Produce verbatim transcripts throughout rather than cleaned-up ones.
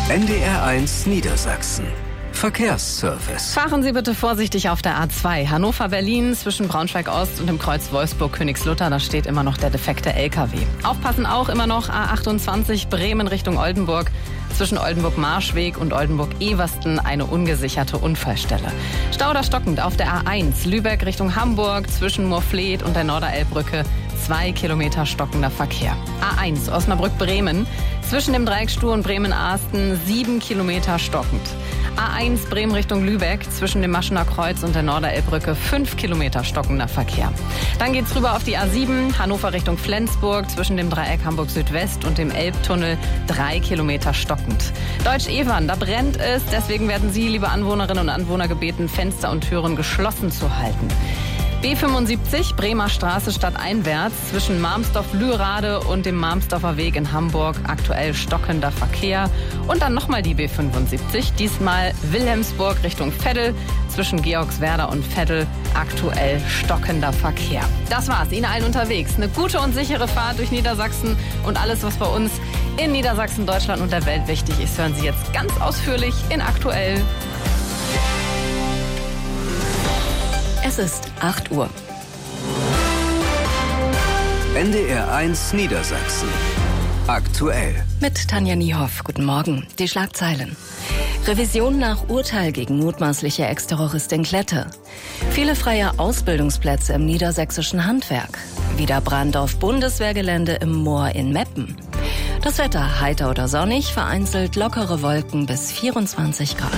N D R eins Niedersachsen. Verkehrsservice. Fahren Sie bitte vorsichtig auf der A zwei. Hannover-Berlin zwischen Braunschweig-Ost und dem Kreuz Wolfsburg-Königslutter. Da steht immer noch der defekte L K W. Aufpassen auch immer noch A achtundzwanzig Bremen Richtung Oldenburg. Zwischen Oldenburg-Marschweg und Oldenburg-Eversten eine ungesicherte Unfallstelle. Stau oder stockend auf der A eins. Lübeck Richtung Hamburg zwischen Moorfleet und der Norderelbbrücke. Zwei Kilometer stockender Verkehr. A eins Osnabrück-Bremen. Zwischen dem Dreiecksstuhl und Bremen-Ahsten sieben Kilometer stockend. A eins Bremen Richtung Lübeck zwischen dem Maschener Kreuz und der Norderelbbrücke fünf Kilometer stockender Verkehr. Dann geht's rüber auf die A sieben Hannover Richtung Flensburg zwischen dem Dreieck Hamburg Südwest und dem Elbtunnel drei Kilometer stockend. Deutsch-Evern, da brennt es, deswegen werden Sie, liebe Anwohnerinnen und Anwohner, gebeten, Fenster und Türen geschlossen zu halten. B fünfundsiebzig, Bremer Straße stadteinwärts, zwischen Marmsdorf-Lührade und dem Marmsdorfer Weg in Hamburg, aktuell stockender Verkehr. Und dann nochmal die B fünfundsiebzig, diesmal Wilhelmsburg Richtung Veddel, zwischen Georgswerda und Veddel, aktuell stockender Verkehr. Das war's, Ihnen allen unterwegs. Eine gute und sichere Fahrt durch Niedersachsen und alles, was bei uns in Niedersachsen, Deutschland und der Welt wichtig ist, hören Sie jetzt ganz ausführlich in Aktuell. Es ist acht Uhr. N D R eins Niedersachsen. Aktuell. Mit Tanja Niehoff. Guten Morgen. Die Schlagzeilen. Revision nach Urteil gegen mutmaßliche Ex-Terroristin Klette. Viele freie Ausbildungsplätze im niedersächsischen Handwerk. Wieder Brand auf Bundeswehrgelände im Moor in Meppen. Das Wetter heiter oder sonnig, vereinzelt lockere Wolken bis vierundzwanzig Grad.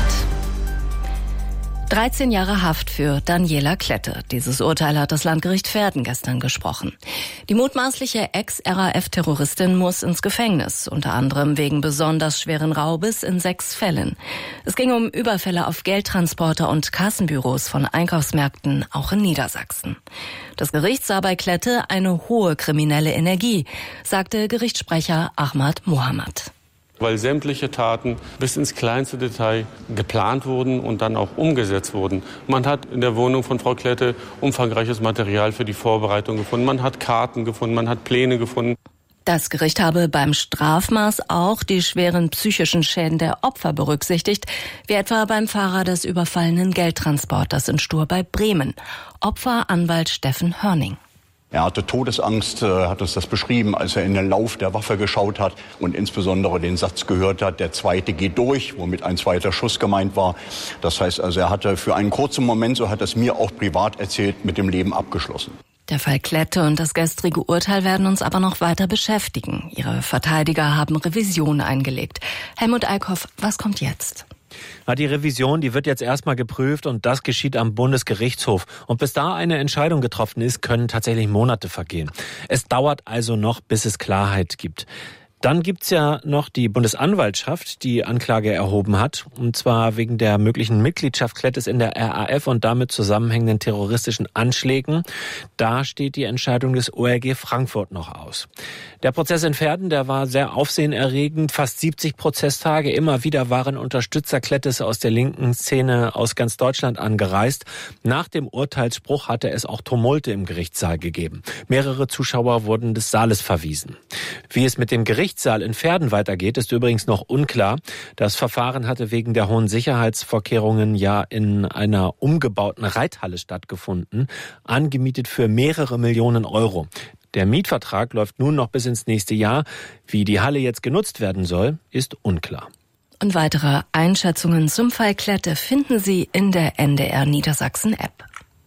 dreizehn Jahre Haft für Daniela Klette. Dieses Urteil hat das Landgericht Verden gestern gesprochen. Die mutmaßliche Ex-R A F-Terroristin muss ins Gefängnis, unter anderem wegen besonders schweren Raubes in sechs Fällen. Es ging um Überfälle auf Geldtransporter und Kassenbüros von Einkaufsmärkten, auch in Niedersachsen. Das Gericht sah bei Klette eine hohe kriminelle Energie, sagte Gerichtssprecher Ahmad Mohammed. Weil sämtliche Taten bis ins kleinste Detail geplant wurden und dann auch umgesetzt wurden. Man hat in der Wohnung von Frau Klette umfangreiches Material für die Vorbereitung gefunden. Man hat Karten gefunden, man hat Pläne gefunden. Das Gericht habe beim Strafmaß auch die schweren psychischen Schäden der Opfer berücksichtigt, wie etwa beim Fahrer des überfallenen Geldtransporters in Stur bei Bremen. Opfer Anwalt Steffen Hörning. Er hatte Todesangst, hat uns das beschrieben, als er in den Lauf der Waffe geschaut hat und insbesondere den Satz gehört hat, der zweite geht durch, womit ein zweiter Schuss gemeint war. Das heißt also, er hatte für einen kurzen Moment, so hat er es mir auch privat erzählt, mit dem Leben abgeschlossen. Der Fall Klette und das gestrige Urteil werden uns aber noch weiter beschäftigen. Ihre Verteidiger haben Revision eingelegt. Helmut Eickhoff, was kommt jetzt? Die Revision, die wird jetzt erstmal geprüft und das geschieht am Bundesgerichtshof. Und bis da eine Entscheidung getroffen ist, können tatsächlich Monate vergehen. Es dauert also noch, bis es Klarheit gibt. Dann gibt's ja noch die Bundesanwaltschaft, die Anklage erhoben hat, und zwar wegen der möglichen Mitgliedschaft Klettes in der R A F und damit zusammenhängenden terroristischen Anschlägen. Da steht die Entscheidung des O R G Frankfurt noch aus. Der Prozess in Verden, der war sehr aufsehenerregend, fast siebzig Prozesstage. Immer wieder waren Unterstützer Klettes aus der linken Szene aus ganz Deutschland angereist. Nach dem Urteilsspruch hatte es auch Tumulte im Gerichtssaal gegeben. Mehrere Zuschauer wurden des Saales verwiesen. Wie es mit dem Gerichtssaal in Verden weitergeht, ist übrigens noch unklar. Das Verfahren hatte wegen der hohen Sicherheitsvorkehrungen ja in einer umgebauten Reithalle stattgefunden, angemietet für mehrere Millionen Euro. Der Mietvertrag läuft nun noch bis ins nächste Jahr. Wie die Halle jetzt genutzt werden soll, ist unklar. Und weitere Einschätzungen zum Fall Klette finden Sie in der N D R Niedersachsen App.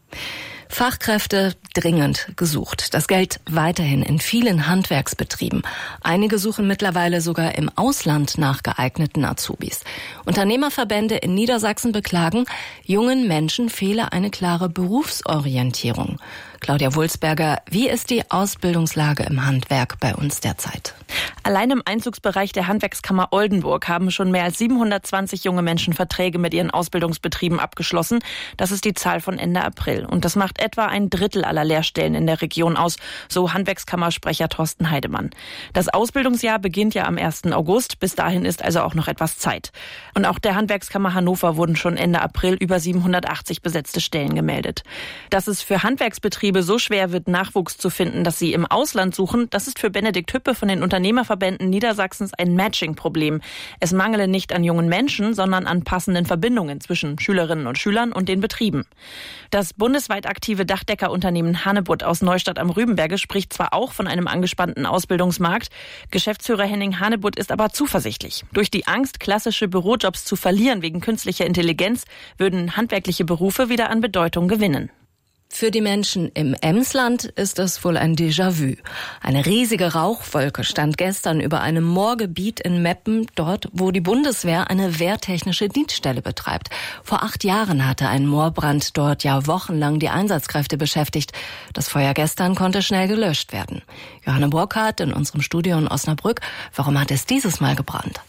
Fachkräfte dringend gesucht. Das Geld weiterhin in vielen Handwerksbetrieben. Einige suchen mittlerweile sogar im Ausland nach geeigneten Azubis. Unternehmerverbände in Niedersachsen beklagen, jungen Menschen fehle eine klare Berufsorientierung. Claudia Wulsberger, wie ist die Ausbildungslage im Handwerk bei uns derzeit? Allein im Einzugsbereich der Handwerkskammer Oldenburg haben schon mehr als siebenhundertzwanzig junge Menschen Verträge mit ihren Ausbildungsbetrieben abgeschlossen. Das ist die Zahl von Ende April. Und das macht etwa ein Drittel aller Lehrstellen in der Region aus, so Handwerkskammersprecher Thorsten Heidemann. Das Ausbildungsjahr beginnt ja am ersten August. Bis dahin ist also auch noch etwas Zeit. Und auch der Handwerkskammer Hannover wurden schon Ende April über siebenhundertachtzig besetzte Stellen gemeldet. Dass es für Handwerksbetriebe Betriebe so schwer wird, Nachwuchs zu finden, dass sie im Ausland suchen, das ist für Benedikt Hüppe von den Unternehmerverbänden Niedersachsens ein Matching-Problem. Es mangele nicht an jungen Menschen, sondern an passenden Verbindungen zwischen Schülerinnen und Schülern und den Betrieben. Das bundesweit aktive Dachdeckerunternehmen Hanebutt aus Neustadt am Rübenberge spricht zwar auch von einem angespannten Ausbildungsmarkt, Geschäftsführer Henning Hanebutt ist aber zuversichtlich. Durch die Angst, klassische Bürojobs zu verlieren wegen künstlicher Intelligenz, würden handwerkliche Berufe wieder an Bedeutung gewinnen. Für die Menschen im Emsland ist es wohl ein Déjà-vu. Eine riesige Rauchwolke stand gestern über einem Moorgebiet in Meppen, dort, wo die Bundeswehr eine wehrtechnische Dienststelle betreibt. Vor acht Jahren hatte ein Moorbrand dort ja wochenlang die Einsatzkräfte beschäftigt. Das Feuer gestern konnte schnell gelöscht werden. Johanna Burkhardt in unserem Studio in Osnabrück. Warum hat es dieses Mal gebrannt?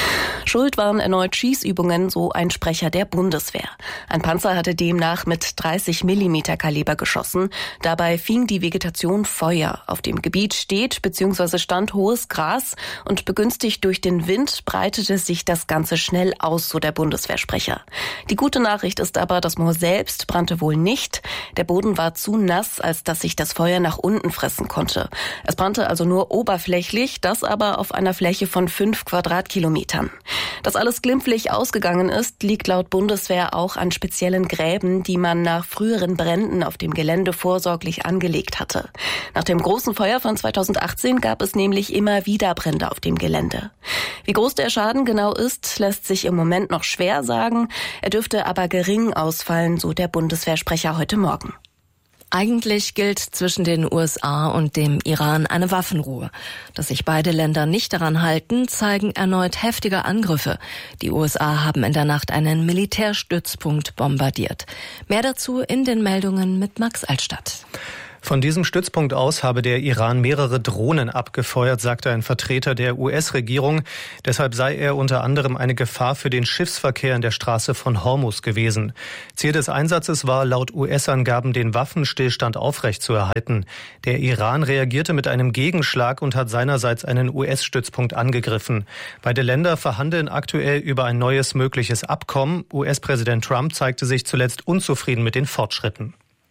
Schuld waren erneut Schießübungen, so ein Sprecher der Bundeswehr. Ein Panzer hatte demnach mit dreißig Millimeter Kaliber geschossen. Dabei fing die Vegetation Feuer. Auf dem Gebiet steht bzw. stand hohes Gras und begünstigt durch den Wind breitete sich das Ganze schnell aus, so der Bundeswehrsprecher. Die gute Nachricht ist aber, das Moor selbst brannte wohl nicht. Der Boden war zu nass, als dass sich das Feuer nach unten fressen konnte. Es brannte also nur oberflächlich, das aber auf einer Fläche von fünf Quadratkilometern. Dass alles glimpflich ausgegangen ist, liegt laut Bundeswehr auch an speziellen Gräben, die man nach früheren Bränden auf dem Gelände vorsorglich angelegt hatte. Nach dem großen Feuer von zweitausendachtzehn gab es nämlich immer wieder Brände auf dem Gelände. Wie groß der Schaden genau ist, lässt sich im Moment noch schwer sagen. Er dürfte aber gering ausfallen, so der Bundeswehrsprecher heute Morgen. Eigentlich gilt zwischen den U S A und dem Iran eine Waffenruhe. Dass sich beide Länder nicht daran halten, zeigen erneut heftige Angriffe. Die U S A haben in der Nacht einen Militärstützpunkt bombardiert. Mehr dazu in den Meldungen mit Max Altstadt. Von diesem Stützpunkt aus habe der Iran mehrere Drohnen abgefeuert, sagte ein Vertreter der U S-Regierung. Deshalb sei er unter anderem eine Gefahr für den Schiffsverkehr in der Straße von Hormuz gewesen. Ziel des Einsatzes war laut U S-Angaben, den Waffenstillstand aufrechtzuerhalten. Der Iran reagierte mit einem Gegenschlag und hat seinerseits einen U S-Stützpunkt angegriffen. Beide Länder verhandeln aktuell über ein neues mögliches Abkommen. U S-Präsident Trump zeigte sich zuletzt unzufrieden mit den Fortschritten.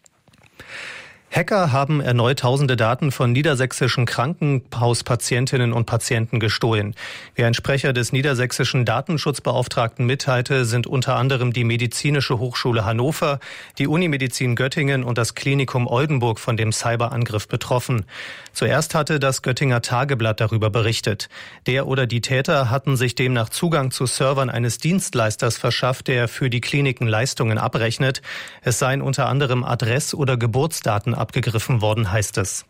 Hacker haben erneut tausende Daten von niedersächsischen Krankenhauspatientinnen und Patienten gestohlen. Wie ein Sprecher des niedersächsischen Datenschutzbeauftragten mitteilte, sind unter anderem die Medizinische Hochschule Hannover, die Unimedizin Göttingen und das Klinikum Oldenburg von dem Cyberangriff betroffen. Zuerst hatte das Göttinger Tageblatt darüber berichtet. Der oder die Täter hatten sich demnach Zugang zu Servern eines Dienstleisters verschafft, der für die Kliniken Leistungen abrechnet. Es seien unter anderem Adress- oder Geburtsdaten abgegriffen worden, heißt es.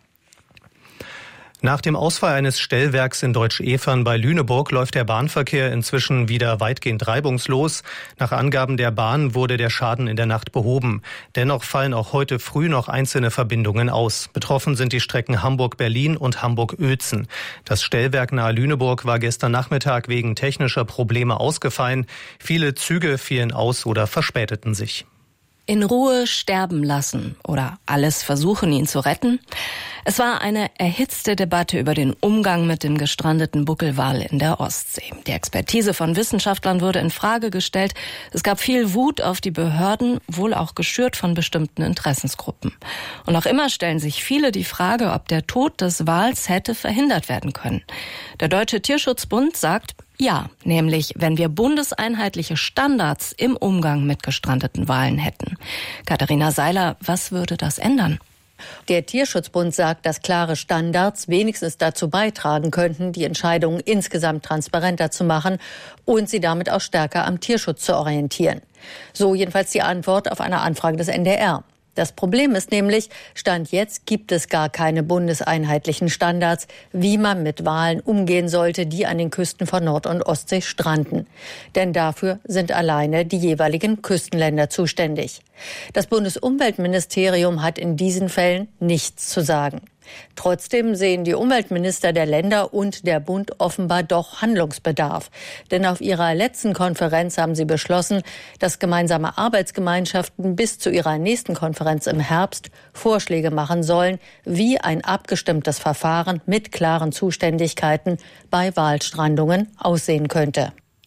Nach dem Ausfall eines Stellwerks in Deutsch-Evern bei Lüneburg läuft der Bahnverkehr inzwischen wieder weitgehend reibungslos. Nach Angaben der Bahn wurde der Schaden in der Nacht behoben. Dennoch fallen auch heute früh noch einzelne Verbindungen aus. Betroffen sind die Strecken Hamburg-Berlin und Hamburg-Uelzen. Das Stellwerk nahe Lüneburg war gestern Nachmittag wegen technischer Probleme ausgefallen. Viele Züge fielen aus oder verspäteten sich. In Ruhe sterben lassen oder alles versuchen, ihn zu retten? Es war eine erhitzte Debatte über den Umgang mit dem gestrandeten Buckelwal in der Ostsee. Die Expertise von Wissenschaftlern wurde in Frage gestellt. Es gab viel Wut auf die Behörden, wohl auch geschürt von bestimmten Interessensgruppen. Und noch immer stellen sich viele die Frage, ob der Tod des Wals hätte verhindert werden können. Der Deutsche Tierschutzbund sagt, ja, nämlich wenn wir bundeseinheitliche Standards im Umgang mit gestrandeten Walen hätten. Katharina Seiler, was würde das ändern? Der Tierschutzbund sagt, dass klare Standards wenigstens dazu beitragen könnten, die Entscheidungen insgesamt transparenter zu machen und sie damit auch stärker am Tierschutz zu orientieren. So jedenfalls die Antwort auf eine Anfrage des N D R. Das Problem ist nämlich, Stand jetzt gibt es gar keine bundeseinheitlichen Standards, wie man mit Walen umgehen sollte, die an den Küsten von Nord- und Ostsee stranden. Denn dafür sind alleine die jeweiligen Küstenländer zuständig. Das Bundesumweltministerium hat in diesen Fällen nichts zu sagen. Trotzdem sehen die Umweltminister der Länder und der Bund offenbar doch Handlungsbedarf. Denn auf ihrer letzten Konferenz haben sie beschlossen, dass gemeinsame Arbeitsgemeinschaften bis zu ihrer nächsten Konferenz im Herbst Vorschläge machen sollen, wie ein abgestimmtes Verfahren mit klaren Zuständigkeiten bei Walstrandungen aussehen könnte.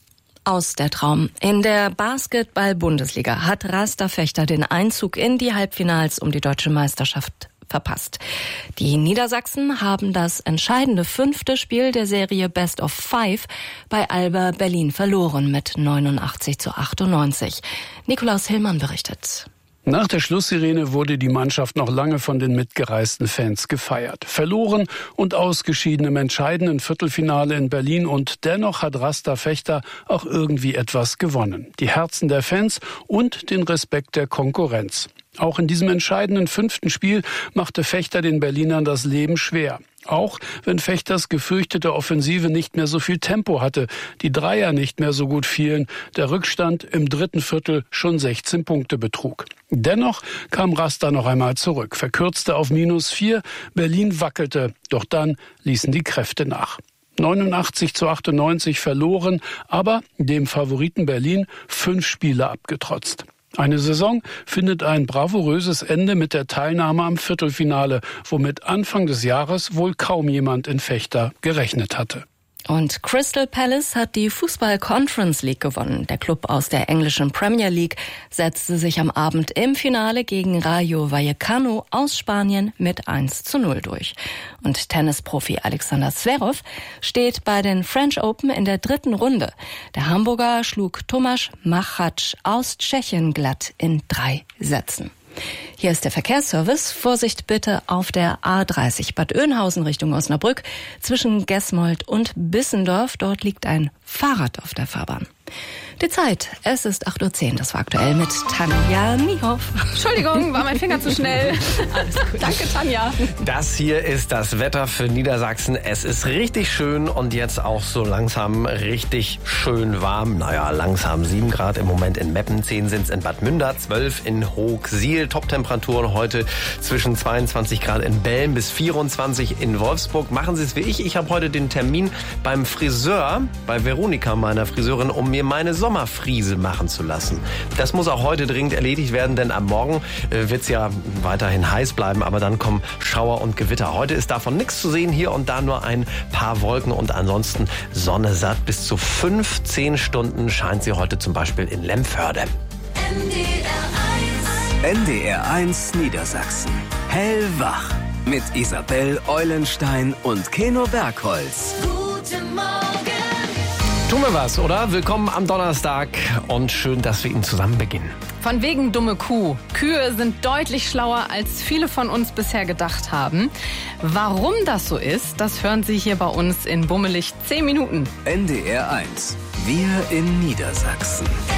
Aus der Traum. In der Basketball-Bundesliga hat Raster Fechter den Einzug in die Halbfinals um die deutsche Meisterschaft verpasst. Die Niedersachsen haben das entscheidende fünfte Spiel der Serie Best of Five bei Alba Berlin verloren mit neunundachtzig zu achtundneunzig. Nikolaus Hillmann berichtet. Nach der Schlusssirene wurde die Mannschaft noch lange von den mitgereisten Fans gefeiert. Verloren und ausgeschieden im entscheidenden Viertelfinale in Berlin, und dennoch hat Raster Fechter auch irgendwie etwas gewonnen. Die Herzen der Fans und den Respekt der Konkurrenz. Auch in diesem entscheidenden fünften Spiel machte Fechter den Berlinern das Leben schwer. Auch wenn Fechters gefürchtete Offensive nicht mehr so viel Tempo hatte, die Dreier nicht mehr so gut fielen, der Rückstand im dritten Viertel schon sechzehn Punkte betrug. Dennoch kam Raster noch einmal zurück, verkürzte auf minus vier, Berlin wackelte, doch dann ließen die Kräfte nach. neunundachtzig zu achtundneunzig verloren, aber dem Favoriten Berlin fünf Spiele abgetrotzt. Eine Saison findet ein bravouröses Ende mit der Teilnahme am Viertelfinale, womit Anfang des Jahres wohl kaum jemand in Fechter gerechnet hatte. Und Crystal Palace hat die Fußball-Conference League gewonnen. Der Club aus der englischen Premier League setzte sich am Abend im Finale gegen Rayo Vallecano aus Spanien mit eins zu null durch. Und Tennisprofi Alexander Zverev steht bei den French Open in der dritten Runde. Der Hamburger schlug Tomáš Machač aus Tschechien glatt in drei Sätzen. Hier ist der Verkehrsservice. Vorsicht bitte auf der A dreißig Bad Oeynhausen Richtung Osnabrück zwischen Gesmold und Bissendorf. Dort liegt ein Fahrrad auf der Fahrbahn. Die Zeit, es ist acht Uhr zehn. Das war aktuell mit Tanja Niehoff. Entschuldigung, war mein Finger zu schnell. Alles gut. Danke, Tanja. Das hier ist das Wetter für Niedersachsen. Es ist richtig schön und jetzt auch so langsam richtig schön warm. Naja, langsam sieben Grad im Moment in Meppen, zehn sind es in Bad Münder, zwölf in Hoogsiel. Top-Temperaturen heute zwischen zweiundzwanzig Grad in Belm bis vierundzwanzig in Wolfsburg. Machen Sie es wie ich. Ich habe heute den Termin beim Friseur, bei Veronika, meiner Friseurin, um mir meine Sommerfriese machen zu lassen. Das muss auch heute dringend erledigt werden, denn am Morgen wird es ja weiterhin heiß bleiben, aber dann kommen Schauer und Gewitter. Heute ist davon nichts zu sehen, hier und da nur ein paar Wolken und ansonsten Sonne satt. Bis zu fünfzehn Stunden scheint sie heute zum Beispiel in Lemförde. N D R eins Niedersachsen. Hellwach. Mit Isabel Eulenstein und Keno Bergholz. Guten Morgen. Tun wir was, oder? Willkommen am Donnerstag und schön, dass wir ihn zusammen beginnen. Von wegen dumme Kuh. Kühe sind deutlich schlauer, als viele von uns bisher gedacht haben. Warum das so ist, das hören Sie hier bei uns in bummelig zehn Minuten. N D R eins. Wir in Niedersachsen.